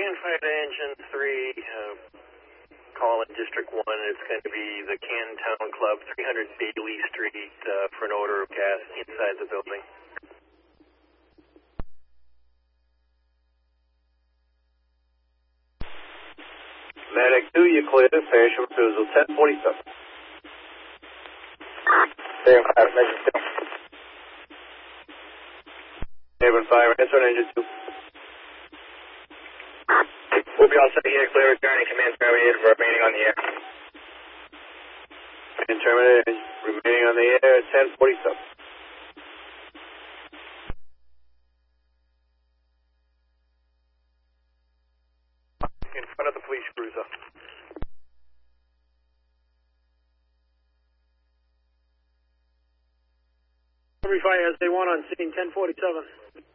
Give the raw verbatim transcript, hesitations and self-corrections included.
stand fire to engine three, uh, call in District one. It's going to be the Canton Town Club, three hundred Bailey Street, uh, for an odor of gas inside the building. Medic two, you clear. Facial refusal, ten forty-seven. Stand fire, engine two. Neighbor fire, answer on engine two. We'll be all set here, clear returning, command terminated for remaining on the air. Command terminated, remaining on the air, ten forty-seven. In front of the police cruiser. Fire S A one on scene, ten forty-seven.